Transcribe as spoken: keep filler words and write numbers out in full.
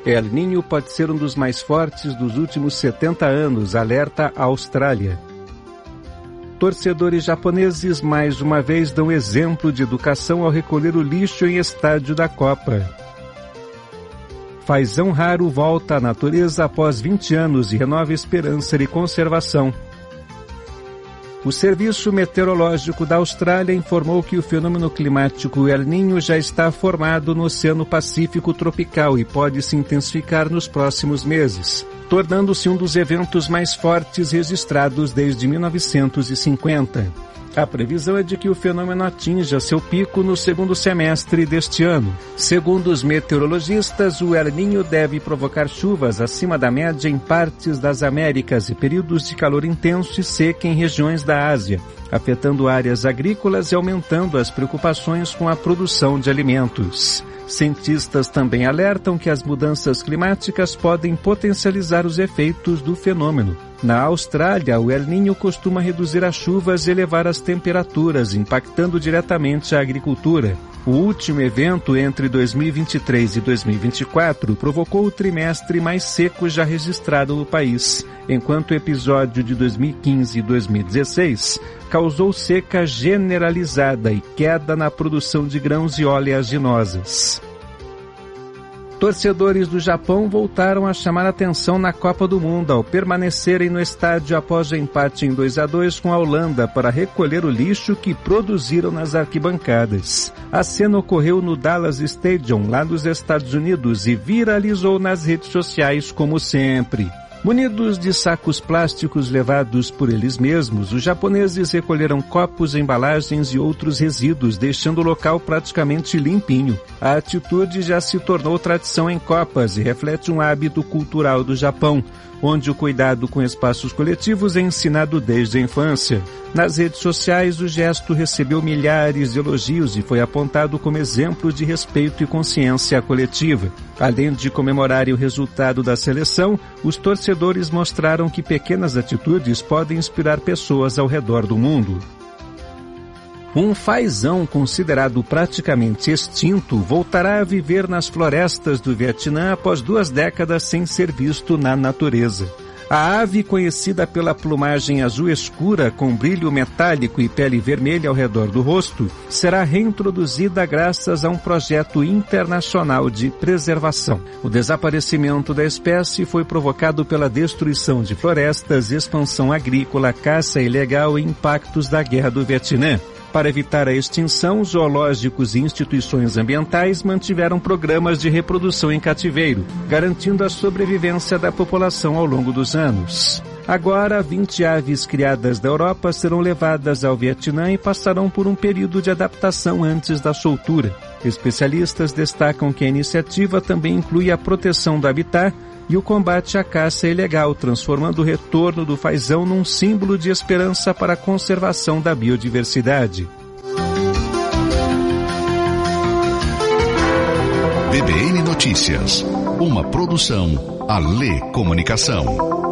El Niño pode ser um dos mais fortes dos últimos setenta anos, alerta a Austrália. Torcedores japoneses mais uma vez dão exemplo de educação ao recolher o lixo em estádio da Copa. Fazão raro volta à natureza após vinte anos e renova esperança de conservação. O Serviço Meteorológico da Austrália informou que o fenômeno climático El Niño já está formado no Oceano Pacífico tropical e pode se intensificar nos próximos meses, tornando-se um dos eventos mais fortes registrados desde mil novecentos e cinquenta. A previsão é de que o fenômeno atinja seu pico no segundo semestre deste ano. Segundo os meteorologistas, o El Niño deve provocar chuvas acima da média em partes das Américas e períodos de calor intenso e seca em regiões da Ásia, afetando áreas agrícolas e aumentando as preocupações com a produção de alimentos. Cientistas também alertam que as mudanças climáticas podem potencializar os efeitos do fenômeno. Na Austrália, o El Niño costuma reduzir as chuvas e elevar as temperaturas, impactando diretamente a agricultura. O último evento entre dois mil e vinte e três e dois mil e vinte e quatro provocou o trimestre mais seco já registrado no país, enquanto o episódio de dois mil e quinze e dois mil e dezesseis causou seca generalizada e queda na produção de grãos e oleaginosas. Torcedores do Japão voltaram a chamar atenção na Copa do Mundo ao permanecerem no estádio após o empate em dois a dois com a Holanda para recolher o lixo que produziram nas arquibancadas. A cena ocorreu no Dallas Stadium, lá nos Estados Unidos, e viralizou nas redes sociais como sempre. Munidos de sacos plásticos levados por eles mesmos, os japoneses recolheram copos, embalagens e outros resíduos, deixando o local praticamente limpinho. A atitude já se tornou tradição em Copas e reflete um hábito cultural do Japão, onde o cuidado com espaços coletivos é ensinado desde a infância. Nas redes sociais, o gesto recebeu milhares de elogios e foi apontado como exemplo de respeito e consciência coletiva. Além de comemorarem o resultado da seleção, os torcedores mostraram que pequenas atitudes podem inspirar pessoas ao redor do mundo. Um fazão considerado praticamente extinto voltará a viver nas florestas do Vietnã após duas décadas sem ser visto na natureza. A ave, conhecida pela plumagem azul escura com brilho metálico e pele vermelha ao redor do rosto, será reintroduzida graças a um projeto internacional de preservação. O desaparecimento da espécie foi provocado pela destruição de florestas, expansão agrícola, caça ilegal e impactos da Guerra do Vietnã. Para evitar a extinção, zoológicos e instituições ambientais mantiveram programas de reprodução em cativeiro, garantindo a sobrevivência da população ao longo dos anos. Agora, vinte aves criadas da Europa serão levadas ao Vietnã e passarão por um período de adaptação antes da soltura. Especialistas destacam que a iniciativa também inclui a proteção do habitat e o combate à caça ilegal, transformando o retorno do fazão num símbolo de esperança para a conservação da biodiversidade. B B N Notícias, uma produção Alê Comunicação.